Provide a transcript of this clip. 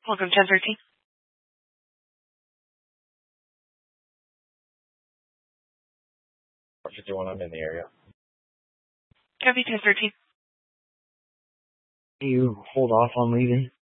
Welcome, 1013. Or 51, I'm in the area. Copy, 1013. You hold off on leaving.